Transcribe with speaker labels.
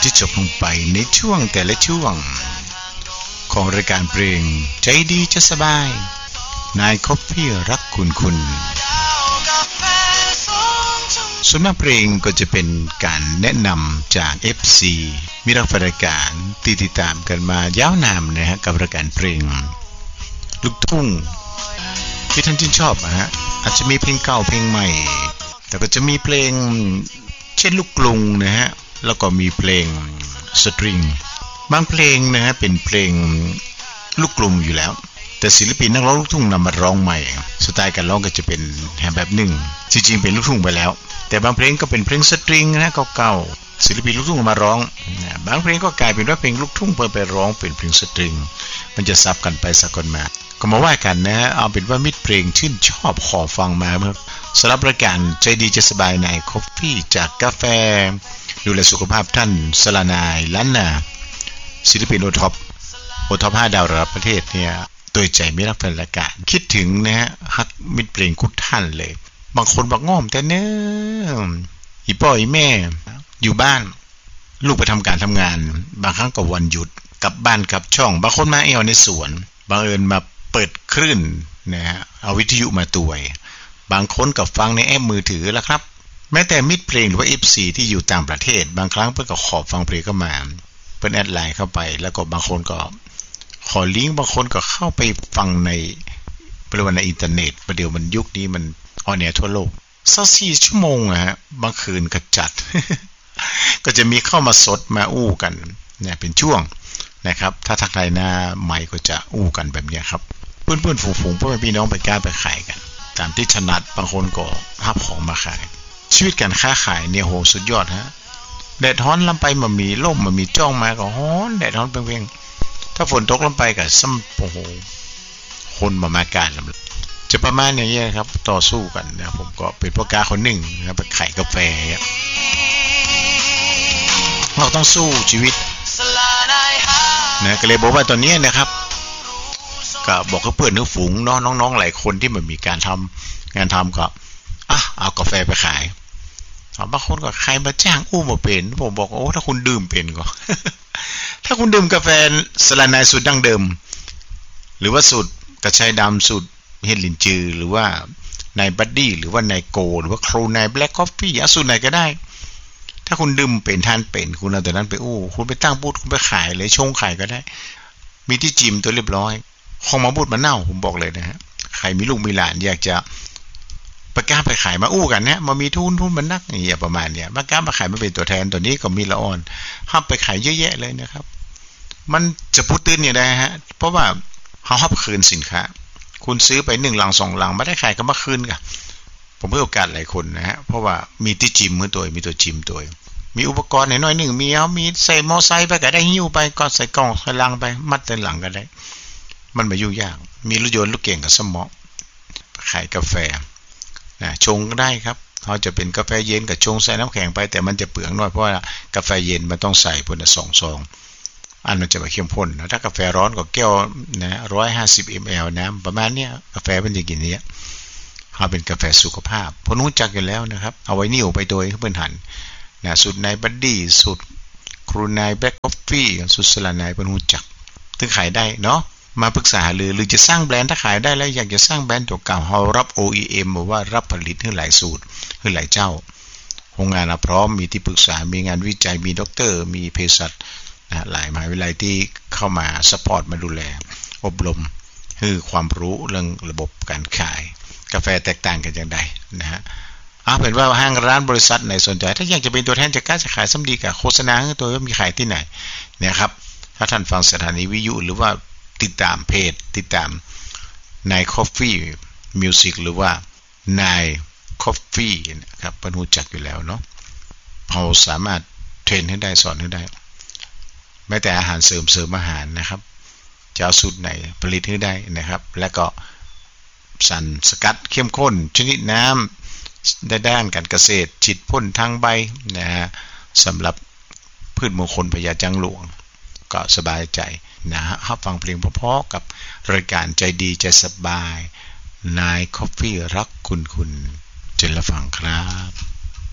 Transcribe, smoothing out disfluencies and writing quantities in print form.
Speaker 1: ที่จบลงไปในช่วงแต่ละช่วงของรายการเพลงใจดีจะสบายนายคอฟฟี่รักคุณส่วนมากเพลงก็จะเป็นการแนะนำจาก FC มีรักรายการติดตามกันมายาวนานนะฮะกับรายการเพลงลูกทุ่งที่ท่านชื่นชอบนะฮะอาจจะมีเพลงเก่าเพลงใหม่แต่ก็จะมีเพลงเช่นลูกกรุงนะฮะแล้วก็มีเพลงสตริงบางเพลงนะฮะเป็นเพลงลูกกรุงอยู่แล้วแต่ศิลปินนักร้องลูกทุ่งนำมาร้องใหม่สไตล์การร้องก็จะเป็นแบบหนึ่งจริงๆเป็นลูกทุ่งไปแล้วแต่บางเพลงก็เป็นเพลงสตริงนะเก่าๆศิลปินลูกทุ่งมาร้องบางเพลงก็กลายเป็นว่าเพลงลูกทุ่งไปร้องเป็นเพลงสตริงมันจะซับกันไปสักคนมาก็มาว่ากันนะเอาเป็นว่ามิตรเพลงชื่นชอบขอฟังมาครับสำหรับรายการใจดีจะสบายในคอฟฟี่จากกาแฟดูแลสุขภาพท่านสลานายล้านนาศิลปินโอท็อป5 ดาวระดับประเทศเนี่ยโดยใจไม่รักแฟนรายการคิดถึงนะฮะฮักมิตรเพลงทุกท่านเลยบางคนบอกง่อมแต่เนื้ออีพ่ออีแม่อยู่บ้านลูกไปทำงานบางครั้งก็วันหยุดกลับบ้านกลับช่องบางคนมาในสวนบางเอิญมาเปิดคลื่นนะฮะเอาวิทยุมาตวยบางคนก็ฟังในแอปมือถือแล้วครับแม้แต่มิตรเพลงหรือว่า FC ที่อยู่ต่างประเทศบางครั้งเพิ่นก็ขอฟังเพลงเข้ามาเพิ่นแอดไลน์เข้าไปแล้วก็บางคนก็ขอลิงก์บางคนก็เข้าไปฟังในบริเวณในอินเทอร์เน็ตประเดี๋ยวมันยุคนี้มันออนแอร์ทั่วโลก24 ชั่วโมงฮะบางคืนก็จัด ก็จะมีเข้ามาสดมาอู้กันเนี่ยเป็นช่วงนะครับถ้าทักทายหน้าใหม่ก็จะอู้กันแบบนี้ครับเพื่อนๆฝูงๆพ่อแม่พี่น้องไปกล้าไปขายกันตามที่ถนัดบางคนก็หับของมาขายชีวิตการค้าขายเนี่ยโหสุดยอดฮะแดดร้อนลำไปมันมีลมมันมีจ้องมาก็ร้อนแดดร้อนเพ่งๆถ้าฝนตกลงไปก็ซ้ำโอ้โหคนมาการจะประมาณอย่างนี้ครับต่อสู้กันนะผมก็เป็นพ่อค้าคนหนึ่งนะไปขายกาแฟเราต้องสู้ชีวิตนะก็เลยบอกว่าตอนนี้นะครับก็บอกกับเพื่อนฝูงน้องๆหลายคนที่มันมีการทำงานทำก็เอากาแฟไปขายบางคนก็ใครมาจ้างอู้มาเป็นผมบอกโอ้ถ้าคุณดื่มเป็นก็ ถ้าคุณดื่มกาแฟสลานายสูตรดั้งเดิมหรือว่าสูตรกระชายดำสูตรเฮดลินจือหรือว่านายบัดดี้หรือว่านายโกหรือว่าครูนายแบล็คคอฟฟี่สูตรไหนก็ได้ถ้าคุณดื่มเป็นทานเป็นคุณเอาแต่นั้นไปอู้คุณไปตั้งบูธคุณไปขายเลยชงขายก็ได้มีที่จิมตัวเรียบร้อยของมาบูธมาเน่าผมบอกเลยนะฮะใครมีลูกมีหลานอยากจะประกาศไปขายมาอู้กันนะมามีทุนมันนักอย่างเงี้ยประมาณเนี้ยประกาศมาขายมาเป็นตัวแทนตัวนี้ก็มีละอ่อนห้ามไปขายเยอะแยะเลยนะครับมันจะพูดตื้นเนี่ยได้ฮะเพราะว่าเขาห้ามคืนสินค้าคุณซื้อไป1 ลัง 2 ลังไม่ได้ขายก็มาคืนกันผมเพื่อโอกาสหลายคนนะฮะเพราะว่ามีที่จิมมือตัวมีตัวจิมตัวมีอุปกรณ์น้อยๆหนึ่งมีใส่มอไซค์ไปก็ได้หิ้วไปก็ใส่กล่องใส่ลังไปมัดในหลังก็ได้มันไม่ยุ่งยากมีรถยนต์ลูกเก่งกับสมองขายกาแฟนะชงก็ได้ครับเขาจะเป็นกาแฟเย็นกับชงใส่น้ำแข็งไปแต่มันจะเปลืองน้อยเพราะว่ากาแฟเย็นมันต้องใส่พน2 ซองอันมันจะไปเข้มข้นนะถ้ากาแฟร้อนก็แก้วนะ150 ml น้ำประมาณเนี้ยกาแฟมันจะกินเนี้ยเขาเป็นกาแฟสุขภาพพอรู้จักอยู่แล้วนะครับเอาไว้นิ่วไปโดยเพื่อนหันนะสูตรนายบัดดี้สูตรครูนายแบล็คคอฟฟี่สูตรสลานายเพื่อนรู้จักถึงขายได้เนาะมาปรึกษาหรือจะสร้างแบรนด์ถ้าขายได้แล้วอยากจะสร้างแบรนด์ตัวเก่าเรารับ OEM หรือว่ารับผลิตให้หลายสูตรให้หลายเจ้าโรงงานพร้อมมีที่ปรึกษามีงานวิจัยมีด็อกเตอร์มีเภสัชหลายมหาวิทยาลัยที่เข้ามาซัพพอร์ตมาดูแลอบรมให้ความรู้เรื่องระบบการขายกาแฟแตกต่างกันอย่างไรนะฮะเป็นว่าห้างร้านบริษัทไหนสนใจถ้าอยากจะเป็นตัวแทนจะกล้าจะขายซ้ำดีกับโฆษณาตัวว่ามีขายที่ไหนเนี่ยครับถ้าท่านฟังสถานีวิทยุหรือว่าติดตามเพจติดตามนายคอฟฟี่มิวสิกหรือว่านายคอฟฟี่นะครับเพิ่นรู้จักอยู่แล้วเนาะเราสามารถเทรนให้ได้สอนให้ได้แม้แต่อาหารเสริมอาหารนะครับจะเอาสูตรไหนผลิตให้ได้นะครับและก็สารสกัดเข้มข้นชนิดน้ำด้านการเกษตรฉีดพ่นทางใบนะฮะสำหรับพืชมงคลพญาจังหลวงก็สบายใจนะฮะฟังเพลงเพราะๆกับรายการใจดีใจสบายนายคอฟฟี่รักคุณจนละฟังครับ